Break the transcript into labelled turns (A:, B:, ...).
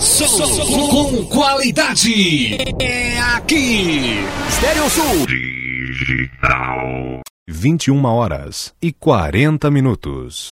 A: Som com qualidade. É aqui.
B: Estéreo Sul.
C: Digital. 21h40.